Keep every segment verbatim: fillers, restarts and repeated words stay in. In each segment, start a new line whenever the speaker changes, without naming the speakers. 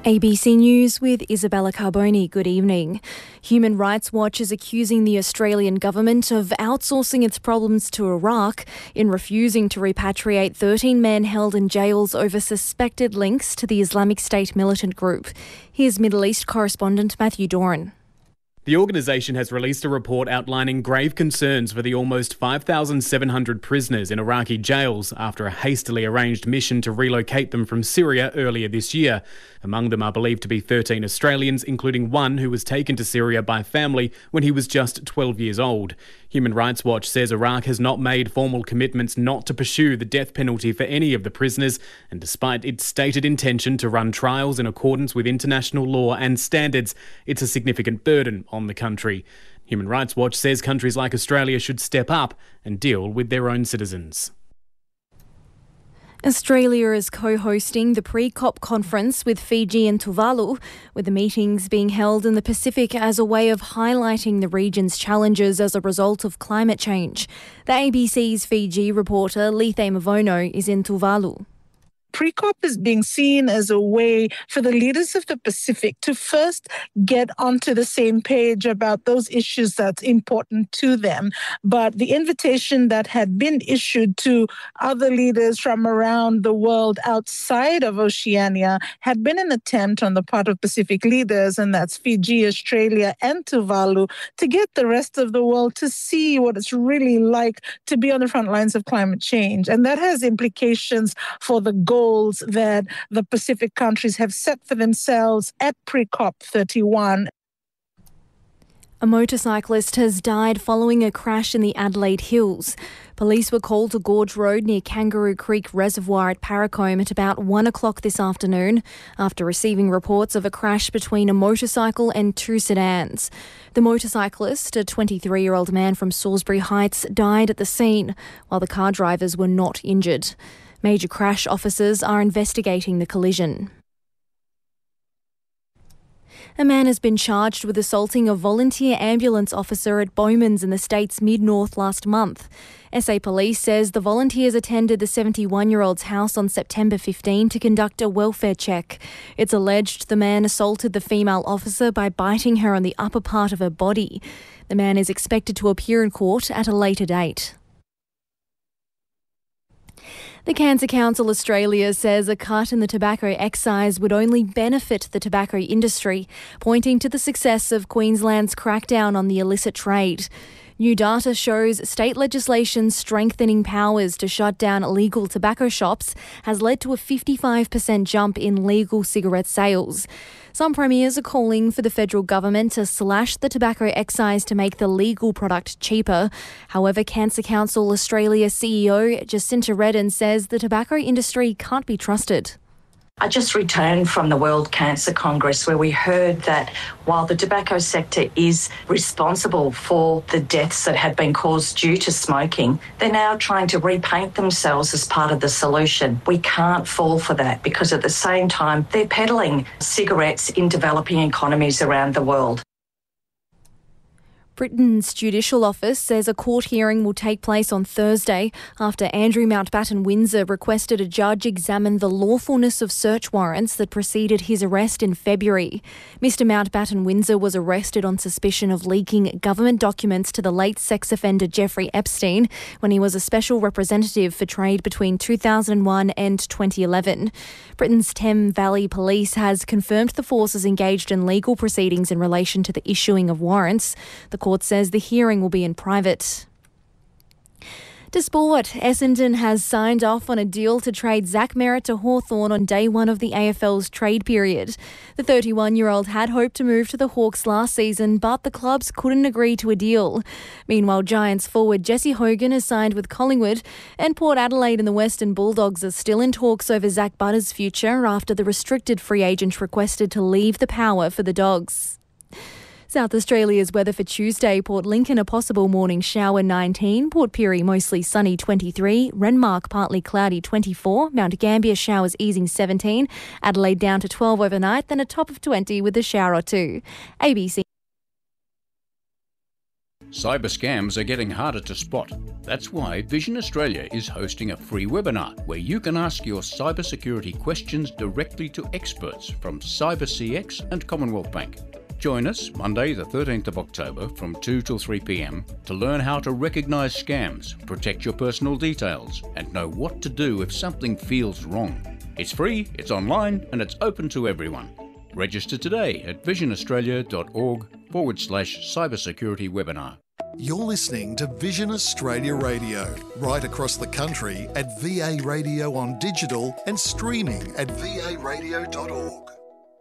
A B C News with Isabella Carboni. Good evening. Human Rights Watch is accusing the Australian government of outsourcing its problems to Iraq in refusing to repatriate thirteen men held in jails over suspected links to the Islamic State militant group. Here's Middle East correspondent Matthew Doran.
The organisation has released a report outlining grave concerns for the almost five thousand seven hundred prisoners in Iraqi jails after a hastily arranged mission to relocate them from Syria earlier this year. Among them are believed to be thirteen Australians, including one who was taken to Syria by family when he was just twelve years old. Human Rights Watch says Iraq has not made formal commitments not to pursue the death penalty for any of the prisoners, and despite its stated intention to run trials in accordance with international law and standards, it's a significant burden on the country. Human Rights Watch says countries like Australia should step up and deal with their own citizens.
Australia is co-hosting the pre-COP conference with Fiji and Tuvalu, with the meetings being held in the Pacific as a way of highlighting the region's challenges as a result of climate change. The A B C's Fiji reporter Lethe Mavono is in Tuvalu.
Pre-COP is being seen as a way for the leaders of the Pacific to first get onto the same page about those issues that's important to them. But the invitation that had been issued to other leaders from around the world outside of Oceania had been an attempt on the part of Pacific leaders, and that's Fiji, Australia, and Tuvalu, to get the rest of the world to see what it's really like to be on the front lines of climate change. And that has implications for the goals goals that the Pacific countries have set for themselves at pre-COP thirty-one.
A motorcyclist has died following a crash in the Adelaide Hills. Police were called to Gorge Road near Kangaroo Creek Reservoir at Paracombe at about one o'clock this afternoon after receiving reports of a crash between a motorcycle and two sedans. The motorcyclist, a twenty-three-year-old man from Salisbury Heights, died at the scene, while the car drivers were not injured. Major crash officers are investigating the collision. A man has been charged with assaulting a volunteer ambulance officer at Bowmans in the state's mid-north last month. S A Police says the volunteers attended the seventy-one-year-old's house on September fifteenth to conduct a welfare check. It's alleged the man assaulted the female officer by biting her on the upper part of her body. The man is expected to appear in court at a later date. The Cancer Council Australia says a cut in the tobacco excise would only benefit the tobacco industry, pointing to the success of Queensland's crackdown on the illicit trade. New data shows state legislation strengthening powers to shut down illegal tobacco shops has led to a fifty-five percent jump in legal cigarette sales. Some premiers are calling for the federal government to slash the tobacco excise to make the legal product cheaper. However, Cancer Council Australia C E O Jacinta Redden says the tobacco industry can't be trusted.
I just returned from the World Cancer Congress where we heard that while the tobacco sector is responsible for the deaths that have been caused due to smoking, they're now trying to repaint themselves as part of the solution. We can't fall for that because at the same time, they're peddling cigarettes in developing economies around the world.
Britain's Judicial Office says a court hearing will take place on Thursday after Andrew Mountbatten Windsor requested a judge examine the lawfulness of search warrants that preceded his arrest in February. Mister Mountbatten Windsor was arrested on suspicion of leaking government documents to the late sex offender Jeffrey Epstein when he was a special representative for trade between two thousand one and twenty eleven. Britain's Thames Valley Police has confirmed the force is engaged in legal proceedings in relation to the issuing of warrants. The court says the hearing will be in private. To sport, Essendon has signed off on a deal to trade Zach Merrett to Hawthorn on day one of the A F L's trade period. The thirty-one-year-old had hoped to move to the Hawks last season, but the clubs couldn't agree to a deal. Meanwhile, Giants forward Jesse Hogan has signed with Collingwood, and Port Adelaide and the Western Bulldogs are still in talks over Zach Butter's future after the restricted free agent requested to leave the Power for the Dogs. South Australia's weather for Tuesday: Port Lincoln a possible morning shower nineteen, Port Pirie mostly sunny twenty-three, Renmark partly cloudy twenty-four, Mount Gambier showers easing seventeen, Adelaide down to twelve overnight, then a top of twenty with a shower or two. A B C
Cyber scams are getting harder to spot. That's why Vision Australia is hosting a free webinar where you can ask your cybersecurity questions directly to experts from CyberCX and Commonwealth Bank. Join us Monday the thirteenth of October from two till three p m to learn how to recognise scams, protect your personal details and know what to do if something feels wrong. It's free, it's online and it's open to everyone. Register today at visionaustralia.org forward slash cybersecurity webinar.
You're listening to Vision Australia Radio, right across the country at V A Radio on digital and streaming at v a radio dot org.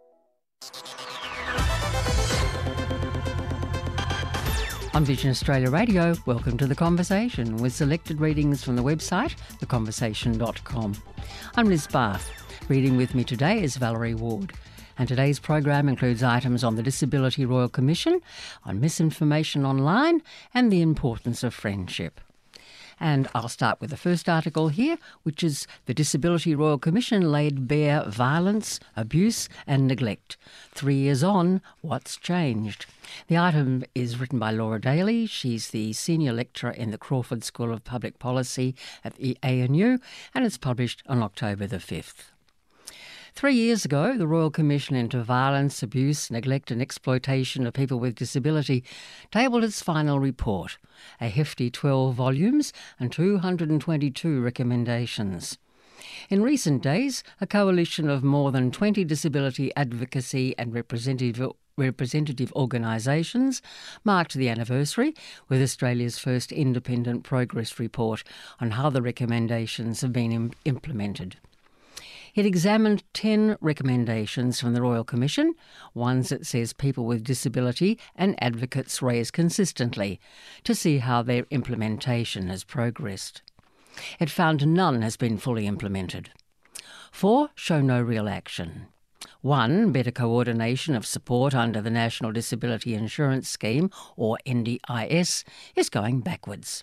On Vision Australia Radio, welcome to The Conversation with selected readings from the website the conversation dot com. I'm Liz Bath. Reading with me today is Valerie Ward. And today's program includes items on the Disability Royal Commission, on misinformation online and the importance of friendship. And I'll start with the first article here, which is the Disability Royal Commission laid bare violence, abuse and neglect. Three years on, what's changed? The item is written by Laura Daly. She's the Senior Lecturer in the Crawford School of Public Policy at the A N U, and it's published on October the fifth. Three years ago, the Royal Commission into Violence, Abuse, Neglect and Exploitation of People with Disability tabled its final report, a hefty twelve volumes and two hundred twenty-two recommendations. In recent days, a coalition of more than twenty disability advocacy and representative representative organisations marked the anniversary with Australia's first independent progress report on how the recommendations have been im- implemented. It examined ten recommendations from the Royal Commission, ones it says people with disability and advocates raise consistently, to see how their implementation has progressed. It found none has been fully implemented. Four show no real action. One, better coordination of support under the National Disability Insurance Scheme, or N D I S, is going backwards.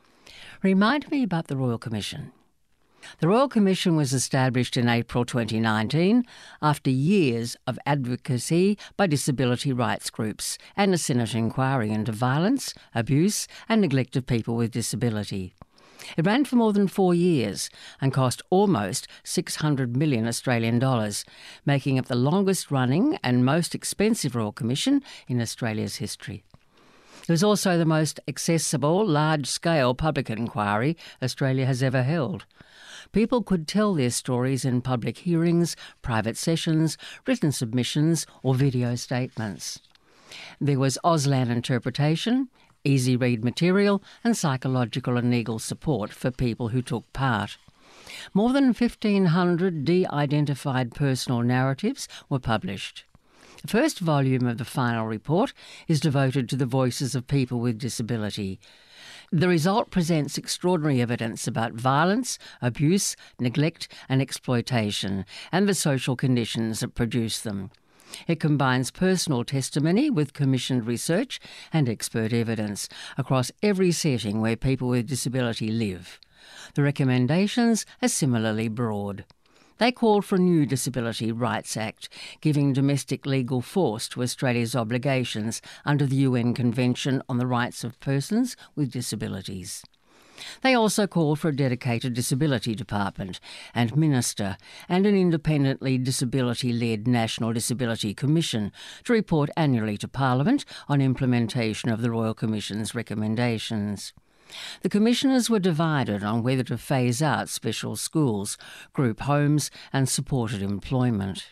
Remind me about the Royal Commission. The Royal Commission was established in April twenty nineteen after years of advocacy by disability rights groups and a Senate inquiry into violence, abuse and neglect of people with disability. It ran for more than four years and cost almost six hundred million Australian dollars, making it the longest running and most expensive Royal Commission in Australia's history. It was also the most accessible, large-scale public inquiry Australia has ever held. People could tell their stories in public hearings, private sessions, written submissions or video statements. There was Auslan interpretation, easy-read material and psychological and legal support for people who took part. More than fifteen hundred de-identified personal narratives were published. The first volume of the final report is devoted to the voices of people with disability. The result presents extraordinary evidence about violence, abuse, neglect and exploitation and the social conditions that produce them. It combines personal testimony with commissioned research and expert evidence across every setting where people with disability live. The recommendations are similarly broad. They called for a new Disability Rights Act, giving domestic legal force to Australia's obligations under the U N Convention on the Rights of Persons with Disabilities. They also called for a dedicated disability department and minister and an independently disability-led National Disability Commission to report annually to Parliament on implementation of the Royal Commission's recommendations. The commissioners were divided on whether to phase out special schools, group homes and supported employment.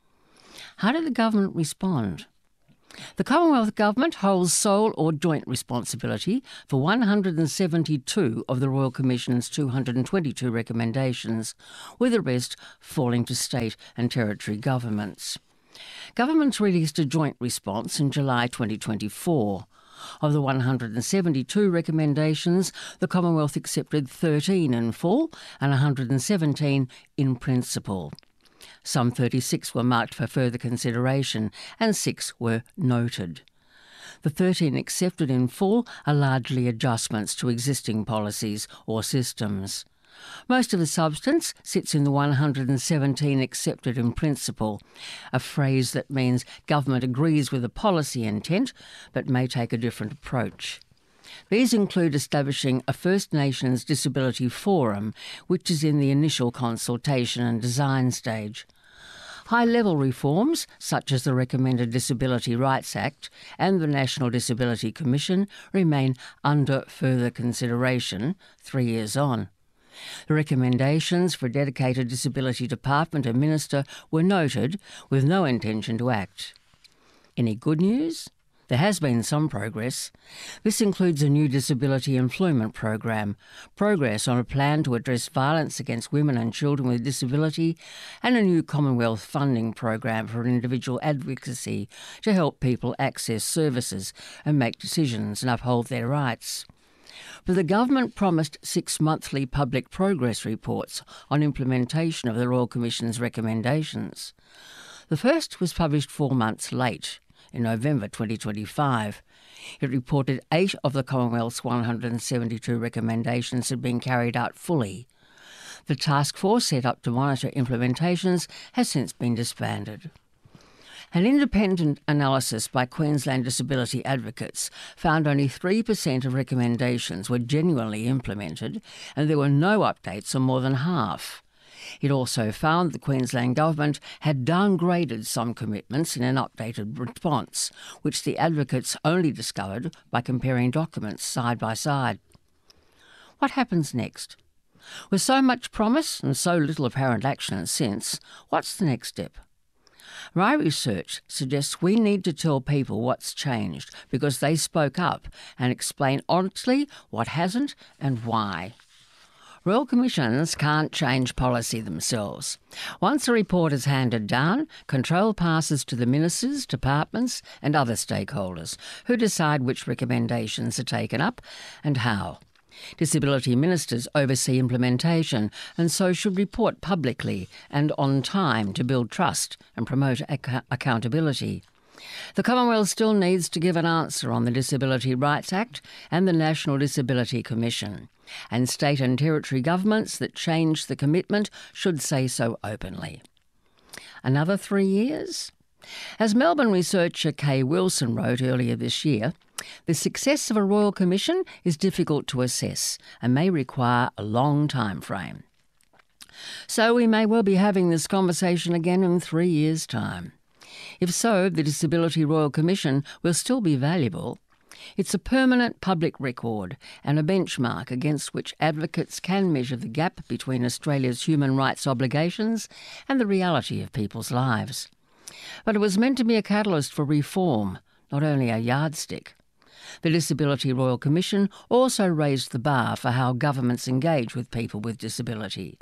How did the government respond? The Commonwealth Government holds sole or joint responsibility for one hundred seventy-two of the Royal Commission's two hundred twenty-two recommendations, with the rest falling to state and territory governments. Governments released a joint response in July twenty twenty-four. Of the one hundred seventy-two recommendations, the Commonwealth accepted thirteen in full and one hundred seventeen in principle. Some thirty-six were marked for further consideration and six were noted. The thirteen accepted in full are largely adjustments to existing policies or systems. Most of the substance sits in the one hundred seventeen accepted in principle, a phrase that means government agrees with the policy intent but may take a different approach. These include establishing a First Nations Disability Forum, which is in the initial consultation and design stage. High-level reforms, such as the recommended Disability Rights Act and the National Disability Commission, remain under further consideration three years on. The recommendations for a dedicated Disability Department and Minister were noted, with no intention to act. Any good news? There has been some progress. This includes a new disability employment program, progress on a plan to address violence against women and children with disability, and a new Commonwealth funding program for individual advocacy to help people access services and make decisions and uphold their rights. But the government promised six monthly public progress reports on implementation of the Royal Commission's recommendations. The first was published four months late, in November twenty twenty-five. It reported eight of the Commonwealth's one hundred seventy-two recommendations had been carried out fully. The task force set up to monitor implementations has since been disbanded. An independent analysis by Queensland disability advocates found only three percent of recommendations were genuinely implemented, and there were no updates on more than half. It also found the Queensland Government had downgraded some commitments in an updated response, which the advocates only discovered by comparing documents side by side. What happens next? With so much promise and so little apparent action since, what's the next step? My research suggests we need to tell people what's changed because they spoke up and explain honestly what hasn't and why. Royal Commissions can't change policy themselves. Once a report is handed down, control passes to the ministers, departments and other stakeholders, who decide which recommendations are taken up and how. Disability ministers oversee implementation and so should report publicly and on time to build trust and promote ac- accountability. The Commonwealth still needs to give an answer on the Disability Rights Act and the National Disability Commission, and state and territory governments that change the commitment should say so openly. Another three years? As Melbourne researcher Kay Wilson wrote earlier this year, the success of a Royal Commission is difficult to assess and may require a long time frame. So we may well be having this conversation again in three years' time. If so, the Disability Royal Commission will still be valuable. It's a permanent public record and a benchmark against which advocates can measure the gap between Australia's human rights obligations and the reality of people's lives. But it was meant to be a catalyst for reform, not only a yardstick. The Disability Royal Commission also raised the bar for how governments engage with people with disability.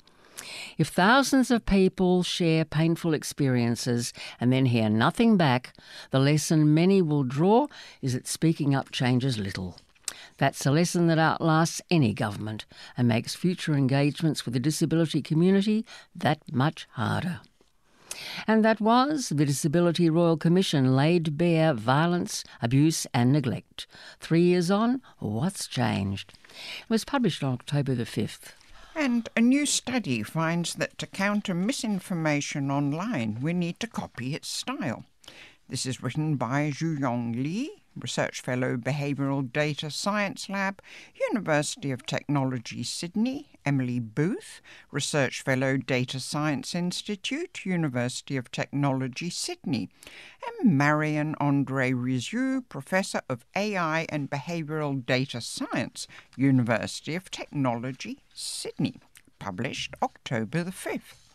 If thousands of people share painful experiences and then hear nothing back, the lesson many will draw is that speaking up changes little. That's a lesson that outlasts any government and makes future engagements with the disability community that much harder. And that was the Disability Royal Commission laid bare violence, abuse and neglect. Three years on, what's changed? It was published on October the fifth.
And a new study finds that to counter misinformation online, we need to copy its style. This is written by Zhuyong Li, Research Fellow, Behavioural Data Science Lab, University of Technology, Sydney; Emily Booth, Research Fellow, Data Science Institute, University of Technology, Sydney; and Marion Andre Rizu, Professor of A I and Behavioural Data Science, University of Technology, Sydney, published October the fifth.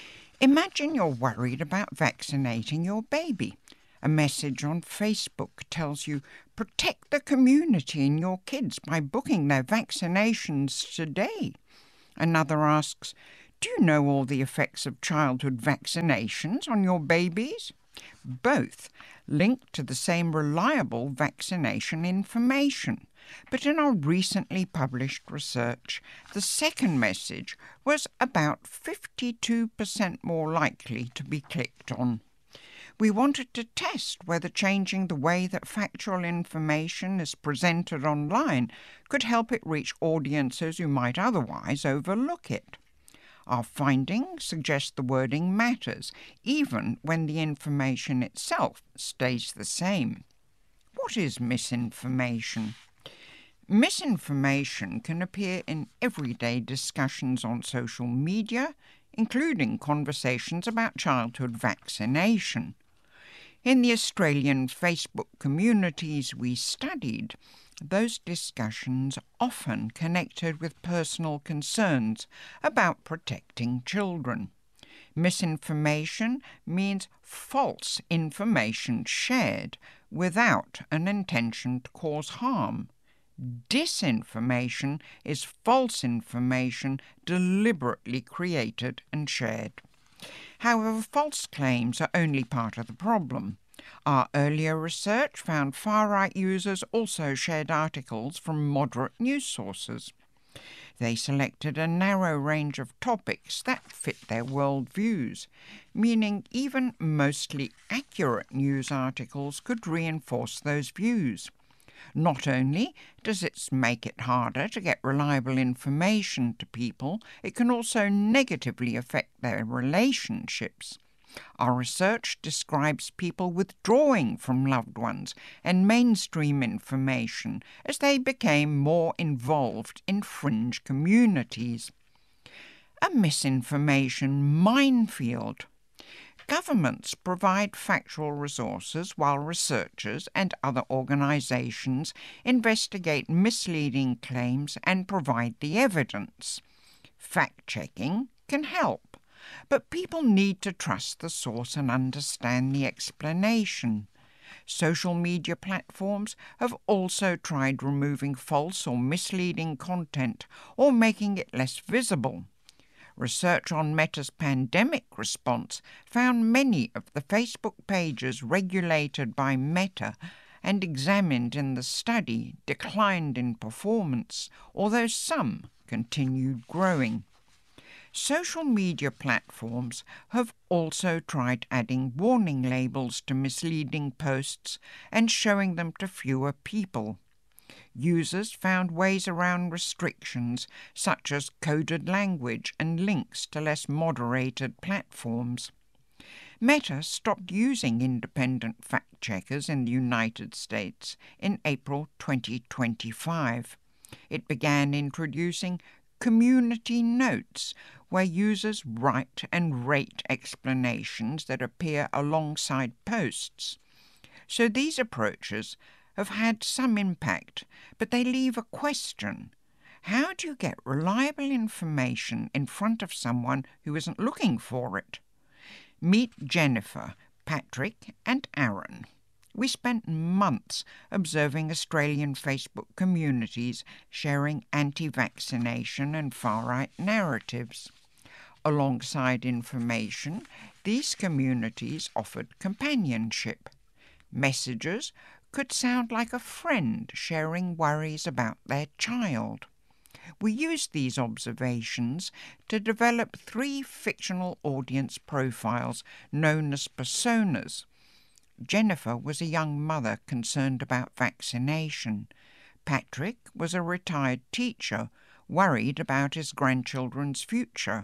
Imagine you're worried about vaccinating your baby. A message on Facebook tells you, protect the community and your kids by booking their vaccinations today. Another asks, do you know all the effects of childhood vaccinations on your babies? Both link to the same reliable vaccination information. But in our recently published research, the second message was about fifty-two percent more likely to be clicked on. We wanted to test whether changing the way that factual information is presented online could help it reach audiences who might otherwise overlook it. Our findings suggest the wording matters, even when the information itself stays the same. What is misinformation? Misinformation can appear in everyday discussions on social media, including conversations about childhood vaccination. In the Australian Facebook communities we studied, those discussions often connected with personal concerns about protecting children. Misinformation means false information shared without an intention to cause harm. Disinformation is false information deliberately created and shared. However, false claims are only part of the problem. Our earlier research found far-right users also shared articles from moderate news sources. They selected a narrow range of topics that fit their worldviews, meaning even mostly accurate news articles could reinforce those views. Not only does it make it harder to get reliable information to people, it can also negatively affect their relationships. Our research describes people withdrawing from loved ones and mainstream information as they became more involved in fringe communities. A misinformation minefield. Governments provide factual resources while researchers and other organisations investigate misleading claims and provide the evidence. Fact-checking can help, but people need to trust the source and understand the explanation. Social media platforms have also tried removing false or misleading content or making it less visible. Research on Meta's pandemic response found many of the Facebook pages regulated by Meta and examined in the study declined in performance, although some continued growing. Social media platforms have also tried adding warning labels to misleading posts and showing them to fewer people. Users found ways around restrictions such as coded language and links to less moderated platforms. Meta stopped using independent fact-checkers in the United States in April twenty twenty-five. It began introducing community notes, where users write and rate explanations that appear alongside posts. So these approaches have had some impact, but they leave a question. How do you get reliable information in front of someone who isn't looking for it? Meet Jennifer, Patrick and Aaron. We spent months observing Australian Facebook communities sharing anti-vaccination and far-right narratives. Alongside information, these communities offered companionship. Messages could sound like a friend sharing worries about their child. We used these observations to develop three fictional audience profiles known as personas. Jennifer was a young mother concerned about vaccination. Patrick was a retired teacher worried about his grandchildren's future.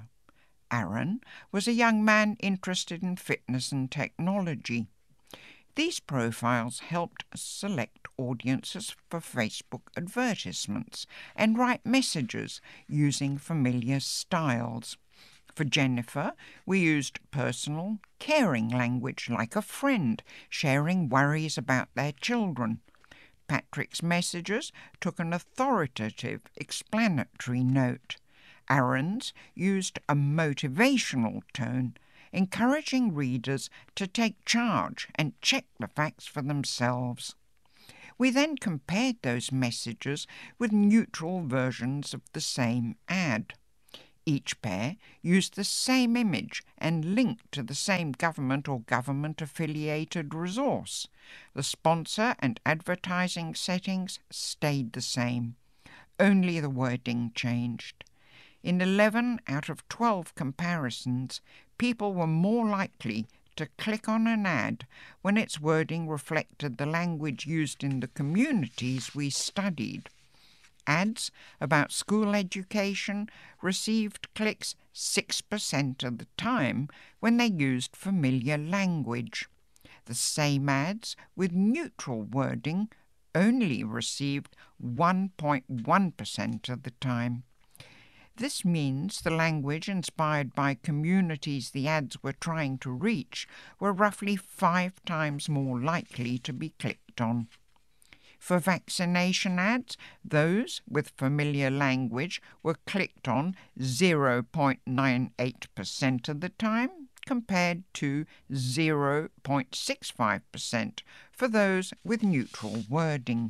Aaron was a young man interested in fitness and technology. These profiles helped select audiences for Facebook advertisements and write messages using familiar styles. For Jennifer, we used personal, caring language like a friend, sharing worries about their children. Patrick's messages took an authoritative, explanatory note. Aaron's used a motivational tone, encouraging readers to take charge and check the facts for themselves. We then compared those messages with neutral versions of the same ad. Each pair used the same image and linked to the same government or government-affiliated resource. The sponsor and advertising settings stayed the same. Only the wording changed. In eleven out of twelve comparisons, people were more likely to click on an ad when its wording reflected the language used in the communities we studied. Ads about school education received clicks six percent of the time when they used familiar language. The same ads with neutral wording only received one point one percent of the time. This means the language inspired by communities the ads were trying to reach were roughly five times more likely to be clicked on. For vaccination ads, those with familiar language were clicked on zero point nine eight percent of the time, compared to zero point six five percent for those with neutral wording.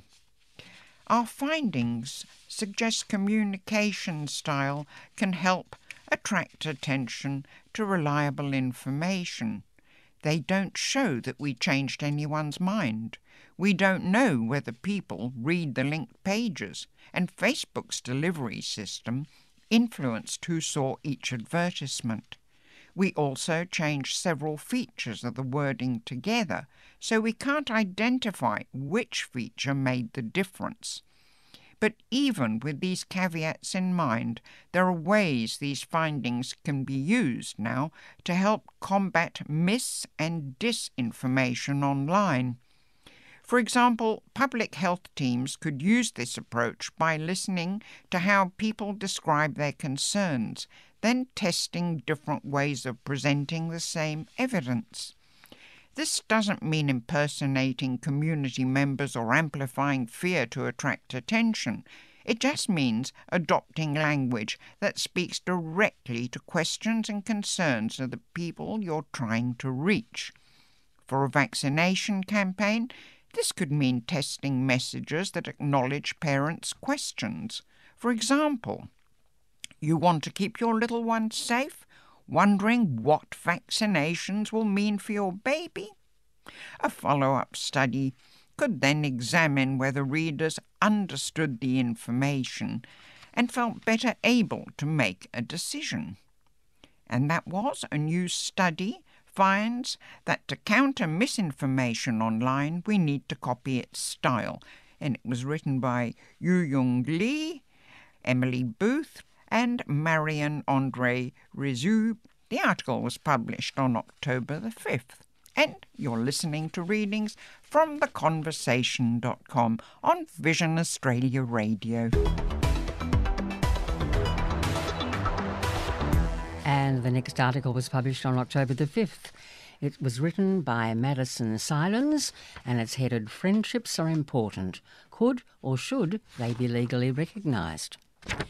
Our findings suggest communication style can help attract attention to reliable information. They don't show that we changed anyone's mind. We don't know whether people read the linked pages, and Facebook's delivery system influenced who saw each advertisement. We also changed several features of the wording together, so we can't identify which feature made the difference. But even with these caveats in mind, there are ways these findings can be used now to help combat mis- and disinformation online. For example, public health teams could use this approach by listening to how people describe their concerns, then testing different ways of presenting the same evidence. This doesn't mean impersonating community members or amplifying fear to attract attention. It just means adopting language that speaks directly to questions and concerns of the people you're trying to reach. For a vaccination campaign, this could mean testing messages that acknowledge parents' questions. For example, you want to keep your little one safe? Wondering what vaccinations will mean for your baby? A follow-up study could then examine whether readers understood the information and felt better able to make a decision. And that was a new study finds that to counter misinformation online, we need to copy its style. And it was written by Yu-Young Lee, Emily Booth, and Marion Andre Rizou. The article was published on October the fifth. And you're listening to readings from the conversation dot com on Vision Australia Radio.
And the next article was published on October the fifth. It was written by Madison Silence and it's headed "Friendships are important. Could or should they be legally recognised?"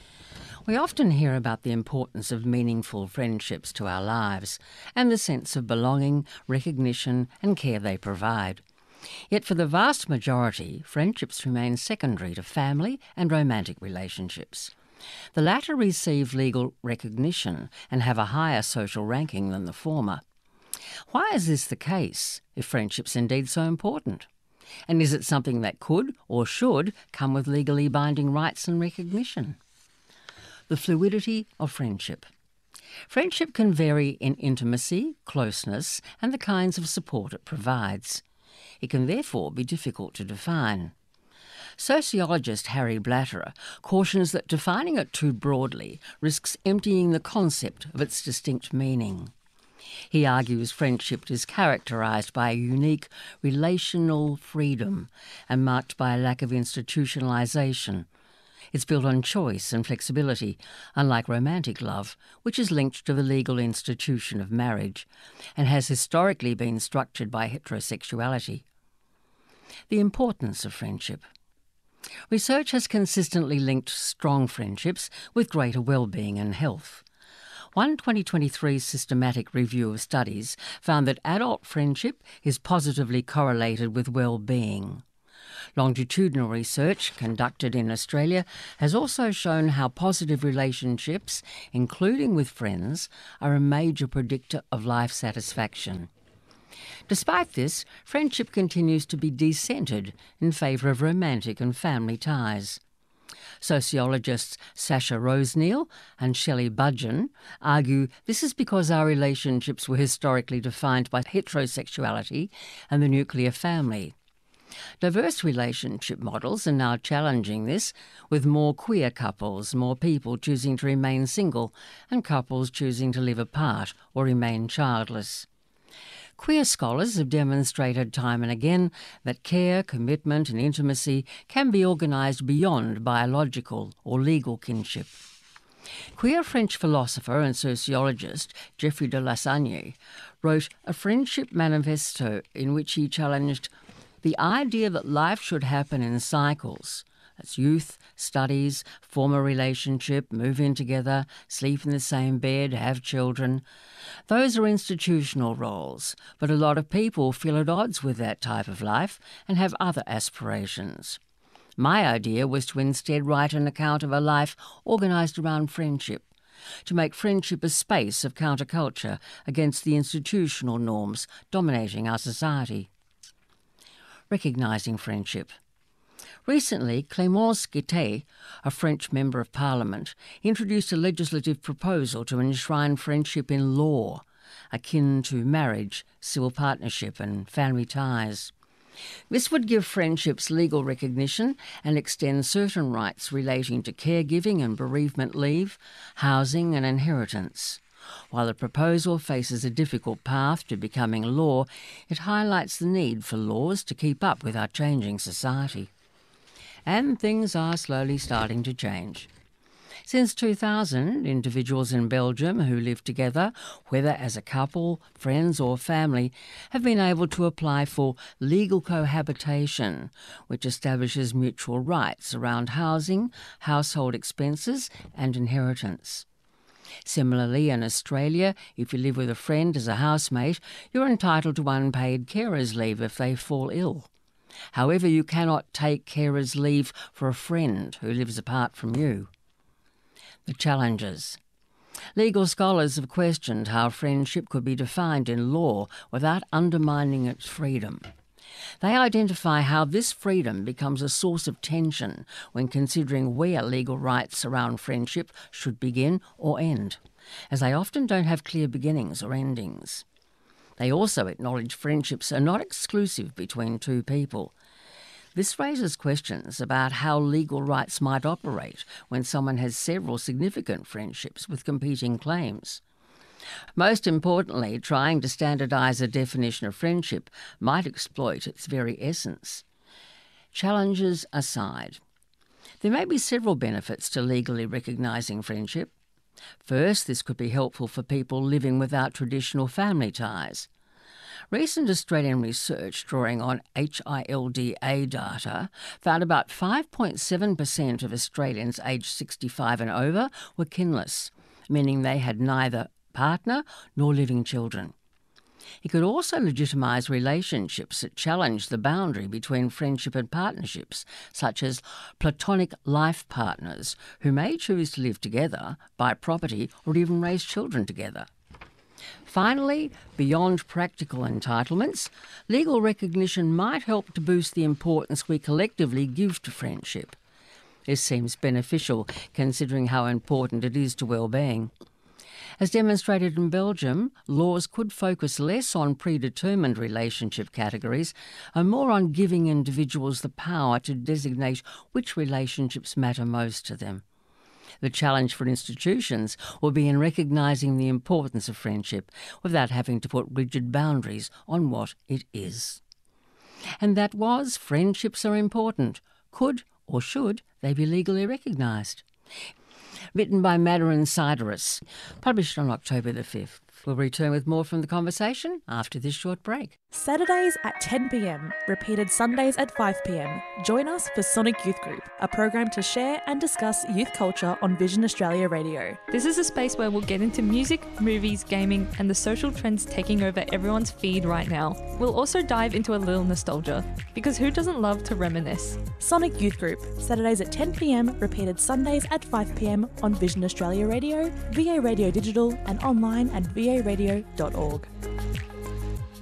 We often hear about the importance of meaningful friendships to our lives and the sense of belonging, recognition and care they provide. Yet for the vast majority, friendships remain secondary to family and romantic relationships. The latter receive legal recognition and have a higher social ranking than the former. Why is this the case, if friendship's indeed so important? And is it something that could or should come with legally binding rights and recognition? The fluidity of friendship. Friendship can vary in intimacy, closeness, and the kinds of support it provides. It can therefore be difficult to define. Sociologist Harry Blatterer cautions that defining it too broadly risks emptying the concept of its distinct meaning. He argues friendship is characterised by a unique relational freedom and marked by a lack of institutionalisation. It's built on choice and flexibility, unlike romantic love, which is linked to the legal institution of marriage and has historically been structured by heterosexuality. The importance of friendship. Research has consistently linked strong friendships with greater well-being and health. One twenty twenty-three systematic review of studies found that adult friendship is positively correlated with well-being. Longitudinal research conducted in Australia has also shown how positive relationships, including with friends, are a major predictor of life satisfaction. Despite this, friendship continues to be decentered in favour of romantic and family ties. Sociologists Sasha Roseneal and Shelley Budgeon argue this is because our relationships were historically defined by heterosexuality and the nuclear family. Diverse relationship models are now challenging this, with more queer couples, more people choosing to remain single, and couples choosing to live apart or remain childless. Queer scholars have demonstrated time and again that care, commitment and intimacy can be organised beyond biological or legal kinship. Queer French philosopher and sociologist Geoffroy de Lassagne wrote a friendship manifesto in which he challenged the idea that life should happen in cycles. That's youth, studies, form a relationship, move in together, sleep in the same bed, have children. Those are institutional roles, but a lot of people feel at odds with that type of life and have other aspirations. My idea was to instead write an account of a life organised around friendship, to make friendship a space of counterculture against the institutional norms dominating our society. Recognising friendship. Recently, Clémence Guittet, a French Member of Parliament, introduced a legislative proposal to enshrine friendship in law, akin to marriage, civil partnership and family ties. This would give friendships legal recognition and extend certain rights relating to caregiving and bereavement leave, housing and inheritance. While the proposal faces a difficult path to becoming law, it highlights the need for laws to keep up with our changing society. And things are slowly starting to change. Since two thousand, individuals in Belgium who live together, whether as a couple, friends or family, have been able to apply for legal cohabitation, which establishes mutual rights around housing, household expenses and inheritance. Similarly, in Australia, if you live with a friend as a housemate, you're entitled to unpaid carers leave if they fall ill. However, you cannot take carers leave for a friend who lives apart from you. The challenges. Legal scholars have questioned how friendship could be defined in law without undermining its freedom. They identify how this freedom becomes a source of tension when considering where legal rights around friendship should begin or end, as they often don't have clear beginnings or endings. They also acknowledge friendships are not exclusive between two people. This raises questions about how legal rights might operate when someone has several significant friendships with competing claims. Most importantly, trying to standardise a definition of friendship might exploit its very essence. Challenges aside, there may be several benefits to legally recognising friendship. First, this could be helpful for people living without traditional family ties. Recent Australian research drawing on H I L D A data found about five point seven percent of Australians aged sixty-five and over were kinless, meaning they had neither partner nor living children. It could also legitimise relationships that challenge the boundary between friendship and partnerships, such as platonic life partners who may choose to live together, buy property or even raise children together. Finally, beyond practical entitlements, legal recognition might help to boost the importance we collectively give to friendship. This seems beneficial considering how important it is to well-being. As demonstrated in Belgium, laws could focus less on predetermined relationship categories and more on giving individuals the power to designate which relationships matter most to them. The challenge for institutions will be in recognising the importance of friendship without having to put rigid boundaries on what it is. And that was Friendships Are Important. Could or should they be legally recognised? Written by Madeline Sideris, published on October the fifth. We'll return with more from the conversation after this short break.
Saturdays at ten p m, repeated Sundays at five p m. Join us for Sonic Youth Group, a program to share and discuss youth culture on Vision Australia Radio.
This is a space where we'll get into music, movies, gaming, and the social trends taking over everyone's feed right now. We'll also dive into a little nostalgia, because who doesn't love to reminisce?
Sonic Youth Group, Saturdays at ten p m, repeated Sundays at five p m on Vision Australia Radio, V A Radio Digital, and online at v a radio dot org.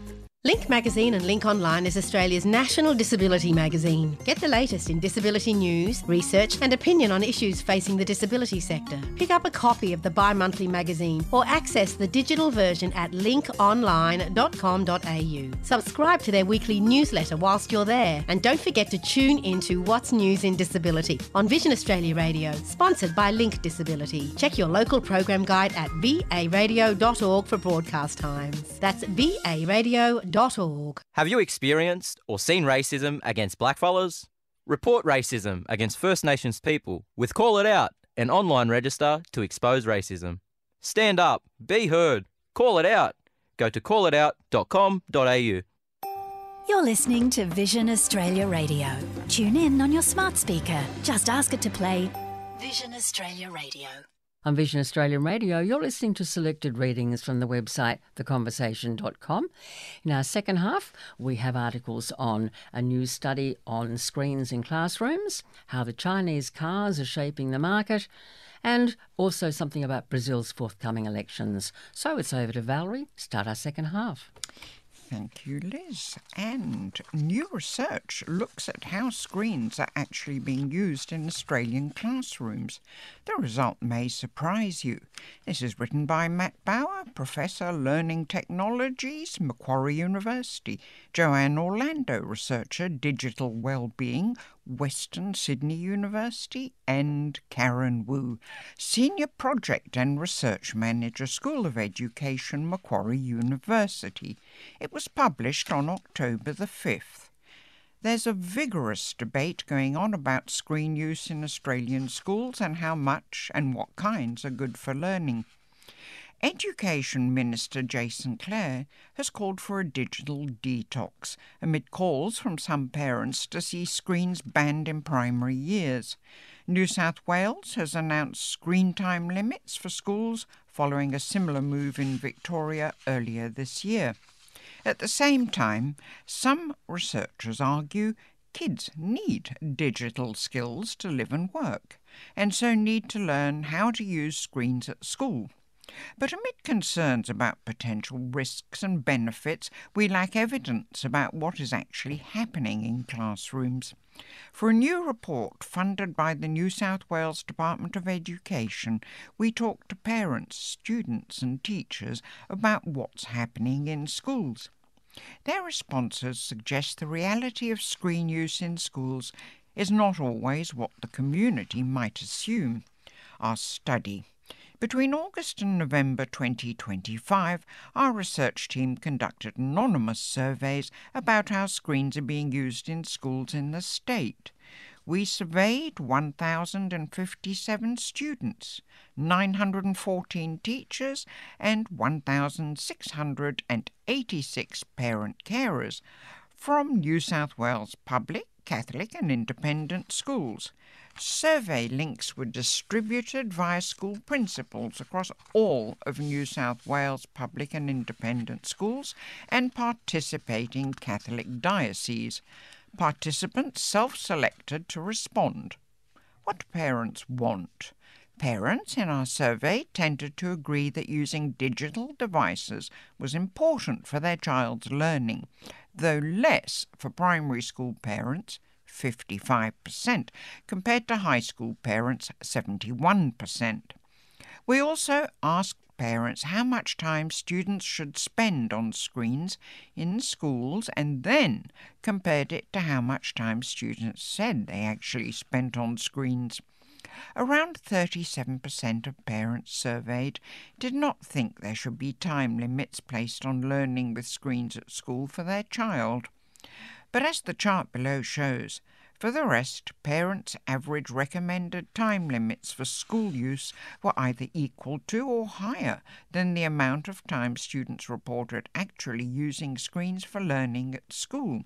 Link Magazine and Link Online is Australia's national disability magazine. Get the latest in disability news, research and opinion on issues facing the disability sector. Pick up a copy of the bi-monthly magazine or access the digital version at link online dot com dot a u. Subscribe to their weekly newsletter whilst you're there, and don't forget to tune into What's News in Disability on Vision Australia Radio, sponsored by Link Disability. Check your local program guide at v a radio dot org for broadcast times. That's v a radio dot org.
Have you experienced or seen racism against blackfellas? Report racism against First Nations people with Call It Out, an online register to expose racism. Stand up, be heard, call it out. Go to call it out dot com dot a u.
You're listening to Vision Australia Radio. Tune in on your smart speaker. Just ask it to play Vision Australia Radio.
On Vision Australia Radio, you're listening to selected readings from the website the conversation dot com. In our second half, we have articles on a new study on screens in classrooms, how the Chinese cars are shaping the market, and also something about Brazil's forthcoming elections. So it's over to Valerie. Start our second half.
Thank you, Liz. And new research looks at how screens are actually being used in Australian classrooms. The result may surprise you. This is written by Matt Bauer, Professor Learning Technologies, Macquarie University, Joanne Orlando, Researcher Digital Wellbeing, Western Sydney University, and Karen Wu, Senior Project and Research Manager, School of Education, Macquarie University. It was published on October the fifth. There's a vigorous debate going on about screen use in Australian schools and how much and what kinds are good for learning. Education Minister Jason Clare has called for a digital detox amid calls from some parents to see screens banned in primary years. New South Wales has announced screen time limits for schools following a similar move in Victoria earlier this year. At the same time, some researchers argue kids need digital skills to live and work, and so need to learn how to use screens at school. But amid concerns about potential risks and benefits, we lack evidence about what is actually happening in classrooms. For a new report funded by the New South Wales Department of Education, we talked to parents, students and teachers about what's happening in schools. Their responses suggest the reality of screen use in schools is not always what the community might assume. Our study. Between August and November twenty twenty-five, our research team conducted anonymous surveys about how screens are being used in schools in the state. We surveyed one thousand fifty-seven students, nine hundred fourteen teachers, and one thousand six hundred eighty-six parent carers from New South Wales public, Catholic and independent schools. Survey links were distributed via school principals across all of New South Wales public and independent schools and participating Catholic dioceses. Participants self-selected to respond. What do parents want? Parents in our survey tended to agree that using digital devices was important for their child's learning, though less for primary school parents, fifty-five percent, compared to high school parents, seventy-one percent. We also asked parents how much time students should spend on screens in schools and then compared it to how much time students said they actually spent on screens. Around thirty-seven percent of parents surveyed did not think there should be time limits placed on learning with screens at school for their child. But as the chart below shows, for the rest, parents' average recommended time limits for school use were either equal to or higher than the amount of time students reported actually using screens for learning at school.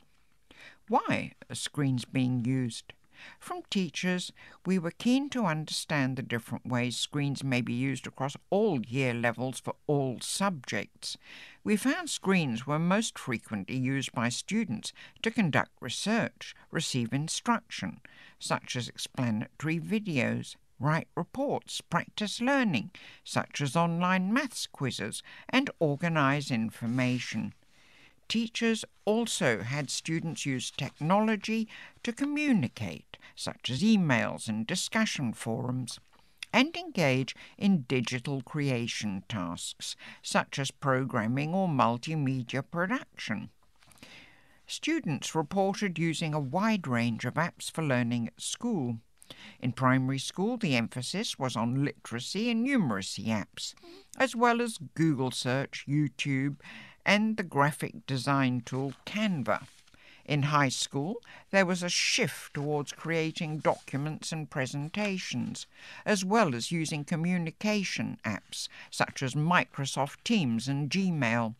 Why are screens being used? From teachers, we were keen to understand the different ways screens may be used across all year levels for all subjects. We found screens were most frequently used by students to conduct research, receive instruction, such as explanatory videos, write reports, practice learning, such as online maths quizzes, and organise information. Teachers also had students use technology to communicate, such as emails and discussion forums, and engage in digital creation tasks, such as programming or multimedia production. Students reported using a wide range of apps for learning at school. In primary school, the emphasis was on literacy and numeracy apps, as well as Google Search, YouTube, and the graphic design tool Canva. In high school, there was a shift towards creating documents and presentations, as well as using communication apps such as Microsoft Teams and Gmail.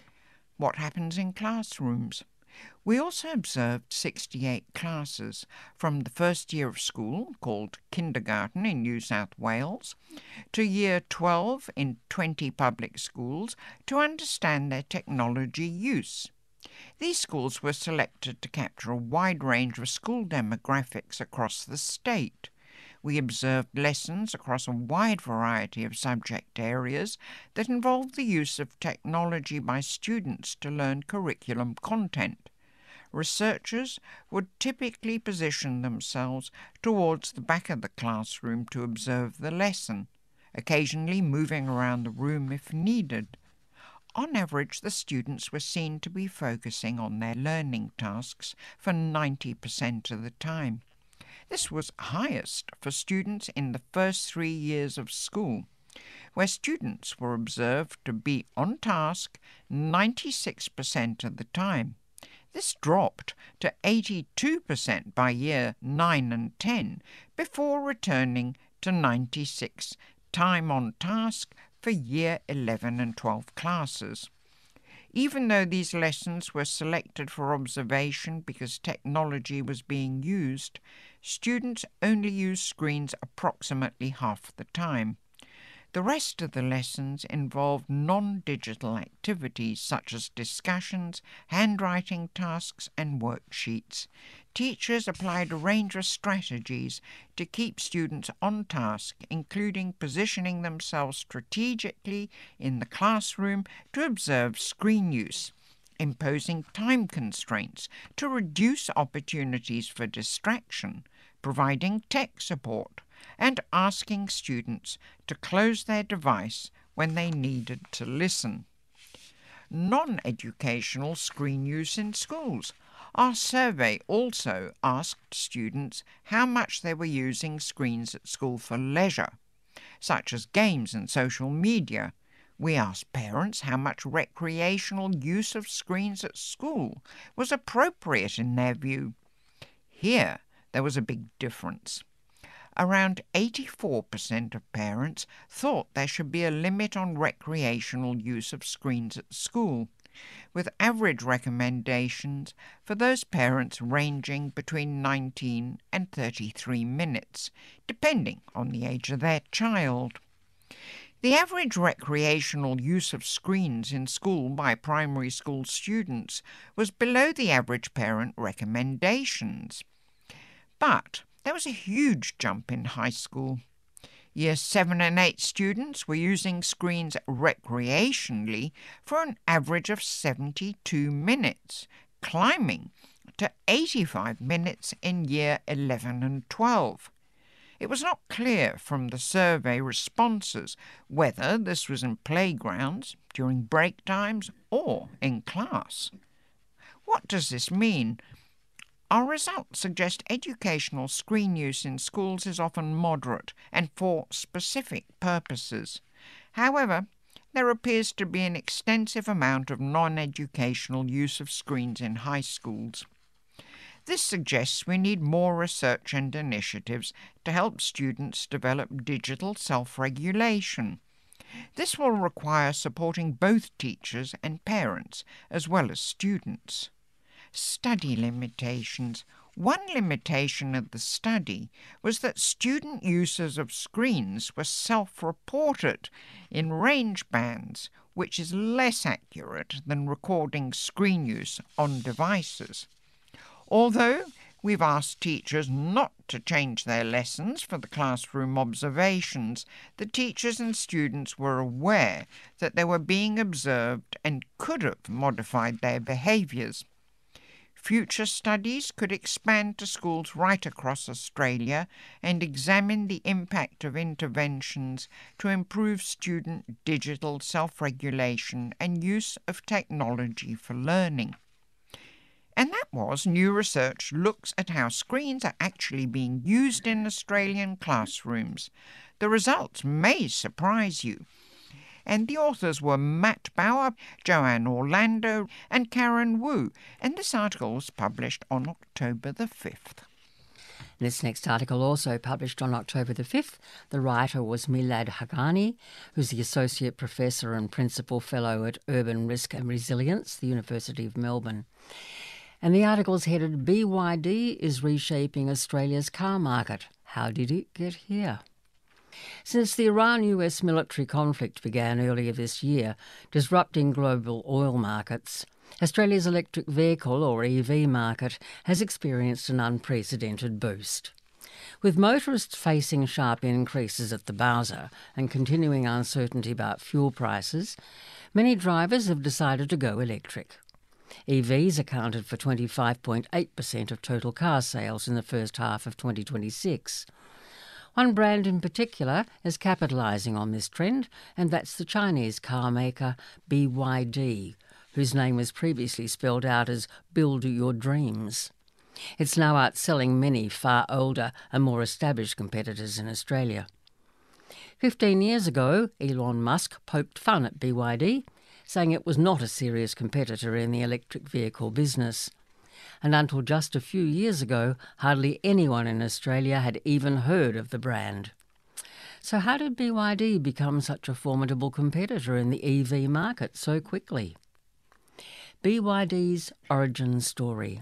What happens in classrooms? We also observed sixty-eight classes from the first year of school, called kindergarten in New South Wales, to year twelve in twenty public schools to understand their technology use. These schools were selected to capture a wide range of school demographics across the state. We observed lessons across a wide variety of subject areas that involved the use of technology by students to learn curriculum content. Researchers would typically position themselves towards the back of the classroom to observe the lesson, occasionally moving around the room if needed. On average, the students were seen to be focusing on their learning tasks for ninety percent of the time. This was highest for students in the first three years of school, where students were observed to be on task ninety-six percent of the time. This dropped to eighty-two percent by year nine and ten, before returning to ninety-six time on task for year eleven and twelve classes. Even though these lessons were selected for observation because technology was being used, students only used screens approximately half the time. The rest of the lessons involved non-digital activities such as discussions, handwriting tasks and worksheets. Teachers applied a range of strategies to keep students on task, including positioning themselves strategically in the classroom to observe screen use, imposing time constraints to reduce opportunities for distraction, providing tech support, and asking students to close their device when they needed to listen. Non-educational screen use in schools. Our survey also asked students how much they were using screens at school for leisure, such as games and social media. We asked parents how much recreational use of screens at school was appropriate in their view. Here, there was a big difference. Around eighty-four percent of parents thought there should be a limit on recreational use of screens at school, with average recommendations for those parents ranging between nineteen and thirty-three minutes, depending on the age of their child. The average recreational use of screens in school by primary school students was below the average parent recommendations. But there was a huge jump in high school. Year seven and eight students were using screens recreationally for an average of seventy-two minutes, climbing to eighty-five minutes in year eleven and twelve. It was not clear from the survey responses whether this was in playgrounds, during break times, or in class. What does this mean? Our results suggest educational screen use in schools is often moderate and for specific purposes. However, there appears to be an extensive amount of non-educational use of screens in high schools. This suggests we need more research and initiatives to help students develop digital self-regulation. This will require supporting both teachers and parents, as well as students. Study limitations. One limitation of the study was that student users of screens were self-reported in range bands, which is less accurate than recording screen use on devices. Although We've asked teachers not to change their lessons for the classroom observations. The teachers and students were aware that they were being observed and could have modified their behaviours. Future studies could expand to schools right across Australia and examine the impact of interventions to improve student digital self-regulation and use of technology for learning. And that was new research looks at how screens are actually being used in Australian classrooms. The results may surprise you. And the authors were Matt Bauer, Joanne Orlando and Karen Wu, and this article was published on October the fifth.
This next article, also published on October the fifth, the writer was Milad Haghani, who's the Associate Professor and Principal Fellow at Urban Risk and Resilience, the University of Melbourne. And the article's headed, B Y D is reshaping Australia's car market. How did it get here? Since the Iran-U S military conflict began earlier this year, disrupting global oil markets, Australia's electric vehicle, or E V, market has experienced an unprecedented boost. With motorists facing sharp increases at the bowser and continuing uncertainty about fuel prices, many drivers have decided to go electric. E Vs accounted for twenty-five point eight percent of total car sales in the first half of twenty twenty-six. One brand in particular is capitalising on this trend, and that's the Chinese car maker B Y D, whose name was previously spelled out as Build Your Dreams. It's now outselling many far older and more established competitors in Australia. Fifteen years ago, Elon Musk poked fun at B Y D, saying it was not a serious competitor in the electric vehicle business. And until just a few years ago, hardly anyone in Australia had even heard of the brand. So how did B Y D become such a formidable competitor in the E V market so quickly? B Y D's origin story.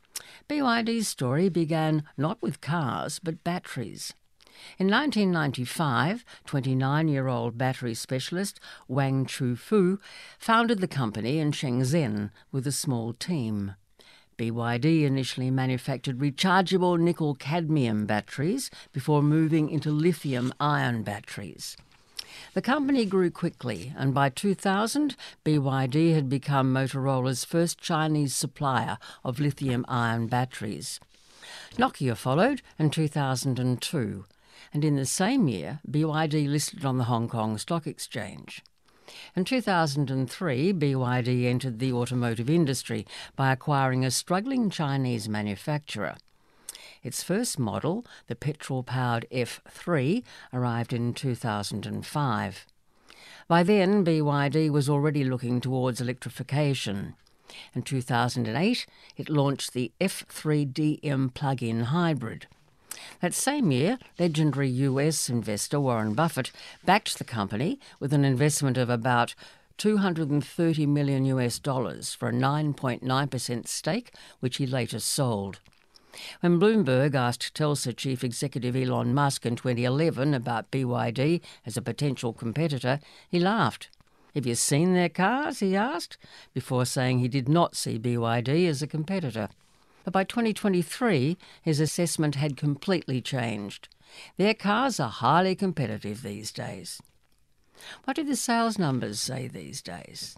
B Y D's story began not with cars, but batteries. In nineteen ninety-five, twenty-nine-year-old battery specialist Wang Chu-fu founded the company in Shenzhen with a small team. B Y D initially manufactured rechargeable nickel-cadmium batteries before moving into lithium-ion batteries. The company grew quickly, and by two thousand, B Y D had become Motorola's first Chinese supplier of lithium-ion batteries. Nokia followed in two thousand two, and in the same year, B Y D listed on the Hong Kong Stock Exchange. In two thousand three, B Y D entered the automotive industry by acquiring a struggling Chinese manufacturer. Its first model, the petrol-powered F three, arrived in two thousand five. By then, B Y D was already looking towards electrification. In two thousand eight, it launched the F three D M plug-in hybrid. That same year, legendary U S investor Warren Buffett backed the company with an investment of about two hundred thirty million US dollars for a nine point nine percent stake, which he later sold. When Bloomberg asked Telsa chief executive Elon Musk in twenty eleven about B Y D as a potential competitor, he laughed. "Have you seen their cars?" he asked, before saying he did not see B Y D as a competitor. But by twenty twenty-three, his assessment had completely changed. Their cars are highly competitive these days. What do the sales numbers say these days?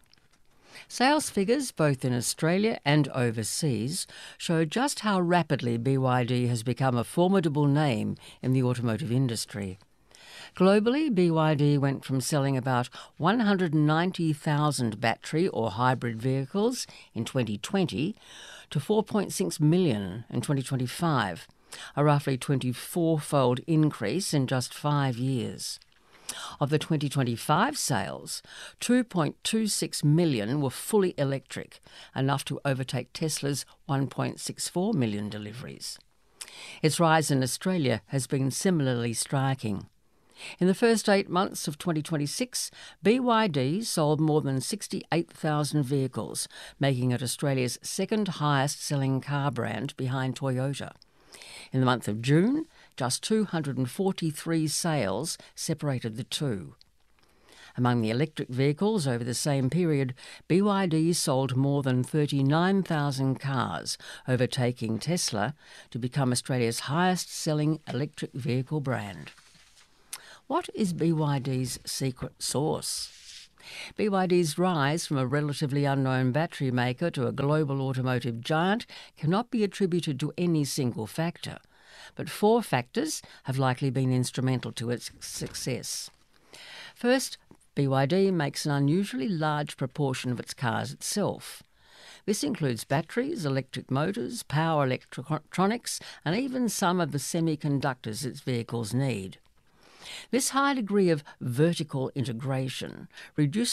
Sales figures, both in Australia and overseas, show just how rapidly B Y D has become a formidable name in the automotive industry. Globally, B Y D went from selling about one hundred ninety thousand battery or hybrid vehicles in twenty twenty to four point six million in twenty twenty-five, a roughly twenty-four-fold increase in just five years. Of the twenty twenty-five sales, two point two six million were fully electric, enough to overtake Tesla's one point six four million deliveries. Its rise in Australia has been similarly striking. In the first eight months of twenty twenty-six, B Y D sold more than sixty-eight thousand vehicles, making it Australia's second highest-selling car brand behind Toyota. In the month of June, just two hundred forty-three sales separated the two. Among the electric vehicles over the same period, B Y D sold more than thirty-nine thousand cars, overtaking Tesla to become Australia's highest-selling electric vehicle brand. What is B Y D's secret sauce? B Y D's rise from a relatively unknown battery maker to a global automotive giant cannot be attributed to any single factor, but four factors have likely been instrumental to its success. First, B Y D makes an unusually large proportion of its cars itself. This includes batteries, electric motors, power electronics, and even some of the semiconductors its vehicles need. This high degree of vertical integration reduces